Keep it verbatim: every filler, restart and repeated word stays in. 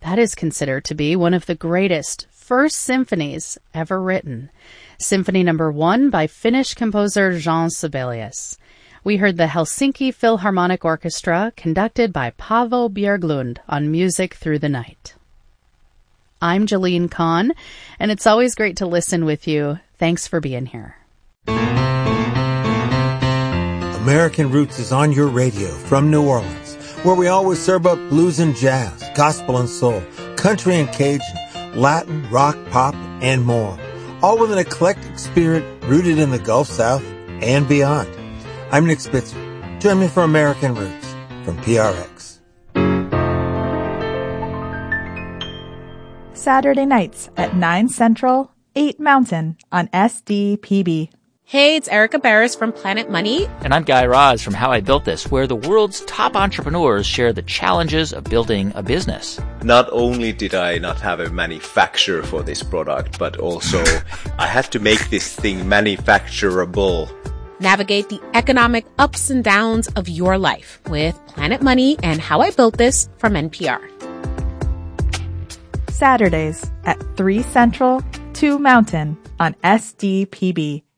That is considered to be one of the greatest first symphonies ever written. Symphony number one by Finnish composer Jean Sibelius. We heard the Helsinki Philharmonic Orchestra conducted by Paavo Björklund on Music Through the Night. I'm Jolene Kahn, and it's always great to listen with you. Thanks for being here. American Roots is on your radio from New Orleans, where we always serve up blues and jazz, gospel and soul, country and Cajun, Latin, rock, pop, and more. All with an eclectic spirit rooted in the Gulf South and beyond. I'm Nick Spitzer. Join me for American Roots from P R X. Saturday nights at nine Central, eight Mountain on S D P B. Hey, it's Erica Barris from Planet Money. And I'm Guy Raz from How I Built This, where the world's top entrepreneurs share the challenges of building a business. Not only did I not have a manufacturer for this product, but also I had to make this thing manufacturable. Navigate the economic ups and downs of your life with Planet Money and How I Built This from N P R. Saturdays at three Central, two Mountain on S D P B.